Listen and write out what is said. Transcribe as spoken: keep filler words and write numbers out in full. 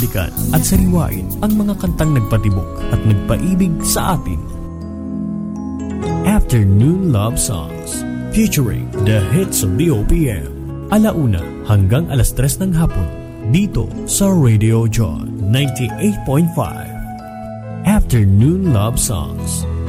at sariwain ang mga kantang nagpatibok at nagpaibig sa atin. Afternoon Love Songs featuring the hits of the O P M. Alauna hanggang alas tres ng hapon dito sa Radio John ninety-eight point five. Afternoon Love Songs.